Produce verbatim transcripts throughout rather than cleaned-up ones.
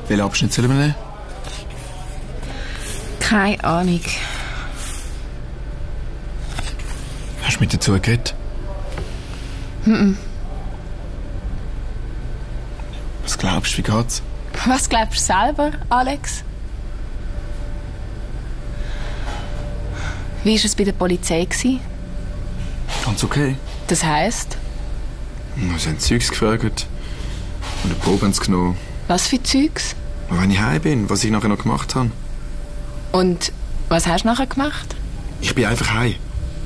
Welchen Abschnitt sollen wir nehmen? Keine Ahnung. Hast du mit dazu geredet? Mhm. Was glaubst du, wie geht's? Was glaubst du selber, Alex? Wie war es bei der Polizei? Ganz okay. Das heisst? Sie haben Zeugs gefragt. Und eine Probe haben sie genommen. Was für Zeugs? Wenn ich heim bin, was ich nachher noch gemacht habe. Und was hast du nachher gemacht? Ich bin einfach heim.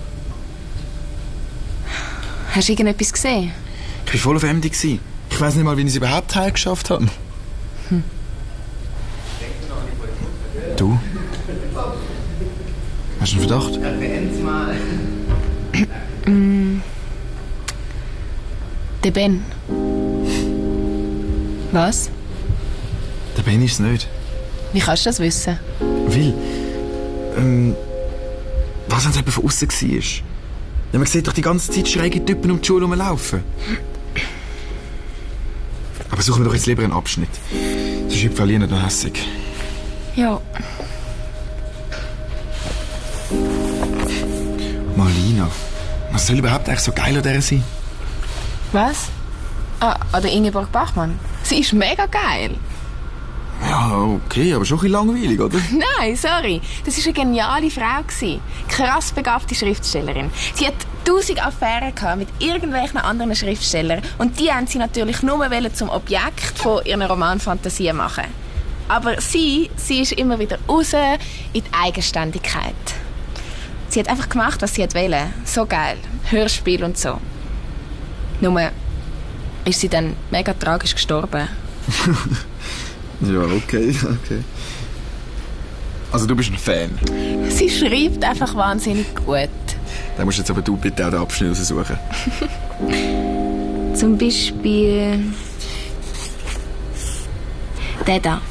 Hast du irgendetwas gesehen? Ich war voll auf M D. Ich weiss nicht mal, wie ich es überhaupt heim geschafft habe. Hm. Du? Hast du einen Verdacht? mm. Der Ben. Was? Der Ben ist es nicht. Wie kannst du das wissen? Weil, ähm, was, wenn es jemand von außen war? Ja, man sieht doch die ganze Zeit schräge Typen um die Schule rumlaufen. Aber suchen wir doch jetzt lieber einen Abschnitt. Sonst wird verlieren noch hässig. Ja. Marlina, was soll überhaupt eigentlich so geil an der sein? Was? Ah, an der Ingeborg Bachmann. Sie ist mega geil. Ja, okay, aber schon ein bisschen langweilig, oder? Nein, sorry. Das war eine geniale Frau. Krass begabte Schriftstellerin. Sie hat tausend Affären gehabt mit irgendwelchen anderen Schriftstellern und die haben sie natürlich nur zum Objekt von ihren Romanfantasien machen. Aber sie, sie ist immer wieder raus in die Eigenständigkeit. Sie hat einfach gemacht, was sie wollte. So geil. Hörspiel und so. Nur ist sie dann mega tragisch gestorben. Ja, okay, okay. Also du bist ein Fan? Sie schreibt einfach wahnsinnig gut. Dann musst jetzt aber du bitte auch den Abschnitt raussuchen. Zum Beispiel... der da.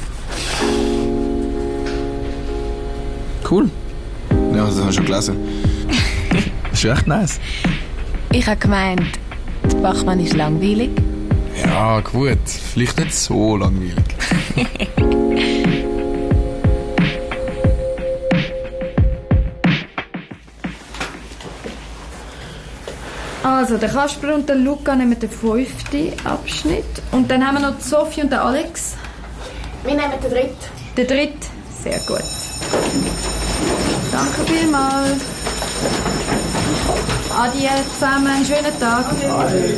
Cool. Ja, das habe ich schon gelesen. Das ist echt nice. Ich habe gemeint, die Bachmann ist langweilig. Ja, gut. Vielleicht nicht so langweilig. Also, der Kasper und der Luca nehmen den fünften Abschnitt. Und dann haben wir noch Sophie und den Alex. Wir nehmen den dritten. Den dritten? Sehr gut. Danke vielmals. Adieu zusammen, einen schönen Tag. Adieu.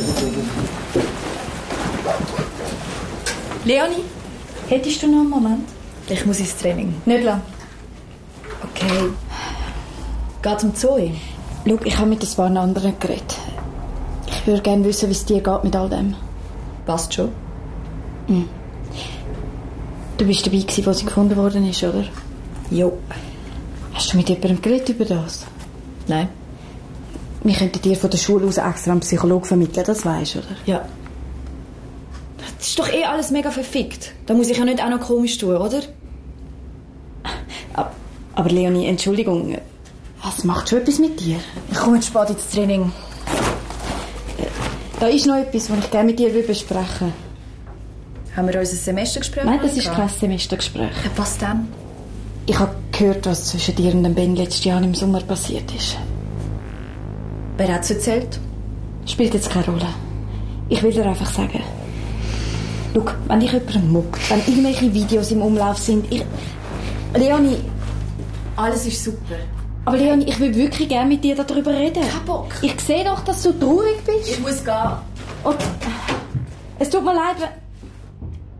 Leonie, hättest du noch einen Moment? Ich muss ins Training. Nicht lang. Okay. Geht's um Zoe? Schau, ich habe mit ein paar anderen geredet. Ich würde gerne wissen, wie es dir geht mit all dem. Passt schon. Mhm. Du bist dabei gewesen, wo sie gefunden worden ist, oder? Jo. Hast du mit jemandem geredet über das? Nein. Wir könnten dir von der Schule aus extra einen Psychologen vermitteln, das weisst du, oder? Ja. Das ist doch eh alles mega verfickt. Da muss ich ja nicht auch noch komisch tun, oder? Aber Leonie, Entschuldigung, was macht schon etwas mit dir? Ich komme jetzt spät ins Training. Da ist noch etwas, was ich gerne mit dir besprechen will. Haben wir unser Semestergespräch? Nein, das ist kein Semestergespräch. Ja, was denn? Ich habe gehört, was zwischen dir und dem Ben letztes Jahr im Sommer passiert ist. Wer hat es erzählt? Spielt jetzt keine Rolle. Ich will dir einfach sagen, schau, wenn dich jemand muckt, wenn irgendwelche Videos im Umlauf sind, ich... Leonie... Alles ist super. Aber Leonie, ich will wirklich gerne mit dir darüber reden. Kein Bock. Ich sehe doch, dass du traurig bist. Ich muss gehen. Und es tut mir leid, wenn...